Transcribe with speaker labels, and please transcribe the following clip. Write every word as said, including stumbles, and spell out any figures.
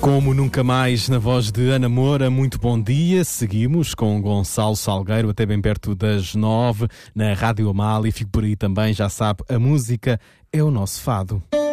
Speaker 1: Como nunca mais, na voz de Ana Moura, muito bom dia. Seguimos com Gonçalo Salgueiro até bem perto das nove na Rádio Amália e fico por aí também, já sabe, a música é o nosso fado.